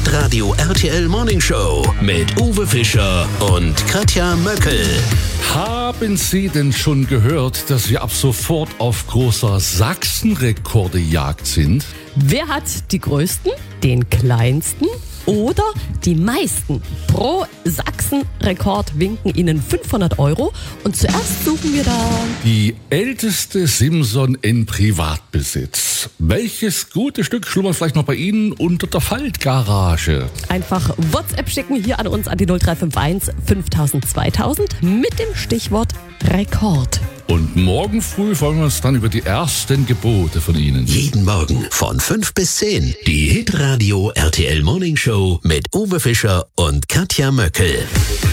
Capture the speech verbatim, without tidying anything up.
Hitradio R T L Morning Show mit Uwe Fischer und Katja Möckel. Haben Sie denn schon gehört, dass wir ab sofort auf großer Sachsenrekordejagd sind? Wer hat die größten, den kleinsten oder die meisten? Pro Sachsenrekord winken Ihnen fünfhundert Euro. Und zuerst suchen wir da Die älteste Simson in Privatbesitz. Welches gute Stück schlummert vielleicht noch bei Ihnen unter der Faltgarage? einfach WhatsApp schicken hier an uns an die null drei fünf eins fünftausend zweitausend mit dem Stichwort Rekord. Und morgen früh freuen wir uns dann über die ersten Gebote von Ihnen. Jeden Morgen von fünf bis zehn. Die Hitradio R T L Morning Show mit Uwe Fischer und Katja Möckel.